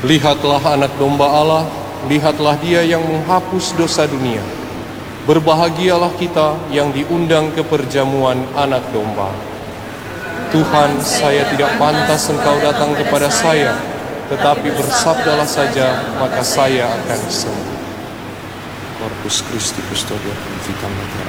Lihatlah anak domba Allah, lihatlah dia yang menghapus dosa dunia. Berbahagialah kita yang diundang ke perjamuan anak domba. Tuhan, saya tidak pantas Engkau datang kepada saya, tetapi bersabdalah saja, maka saya akan sembuh. Corpus Christi Custodia Confitam Mater.